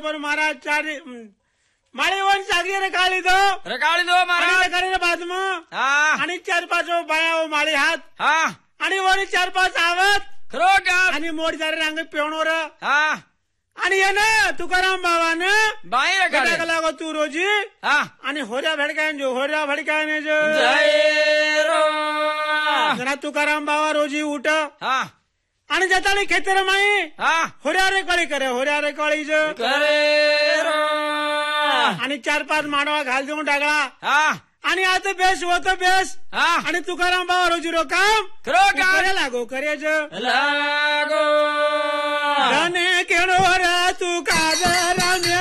पण महाराज चारी माळी वन सागरी रकाळी दो महाराज करे बाजम हा आणि 4-5 बाया माळी हात हा आणि वणी 4-5 आवत खरो का आणि मोड जारे रांग पेवणोर हा आणि ये ना तुकाराम बाबानं बाई रकाळे लागो तू रोजी हा आणि होऱ्या भडकायने जो जय रो जरा तुकाराम बाबा रोजी उठ हा आणि जताळी खेतर माई हा होऱ्या रे कळी जो करे रो आणि 4-5 माडवा घाल देऊन टाकला हा आणि आता बेस होत बेस हा आणि तुकाराम बाबा रोजी रो काम खरो का करे लागो करेज लागो धने केळोरा तू काजराम